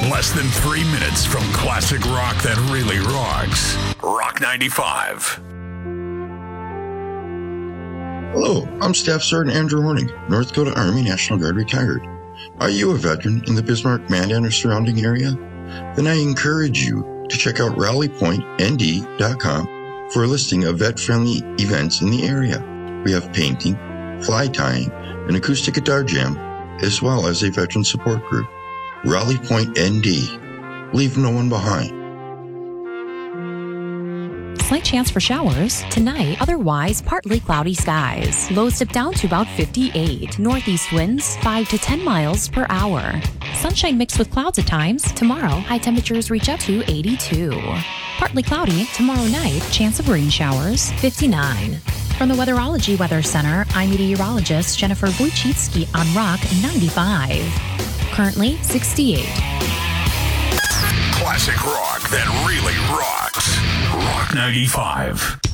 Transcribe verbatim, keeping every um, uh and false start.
Less than three minutes from classic rock that really rocks. Rock ninety-five. Hello, I'm Staff Sergeant Andrew Horning, North Dakota Army National Guard retired. Are you a veteran in the Bismarck, Mandan, or surrounding area? Then I encourage you to check out rally point n d dot com for a listing of vet-friendly events in the area. We have painting, fly tying, an acoustic guitar jam, as well as a veteran support group. Rally Point N D. Leave no one behind. Slight chance for showers tonight, otherwise partly cloudy skies. Lows dip down to about fifty-eight. Northeast winds five to ten miles per hour. Sunshine mixed with clouds at times. Tomorrow, high temperatures reach up to eighty-two. Partly cloudy tomorrow night, chance of rain showers fifty-nine. From the Weatherology Weather Center, I'm meteorologist Jennifer Wojcicki on Rock ninety-five. Currently sixty-eight. Classic rock that really rocks. Rock ninety-five.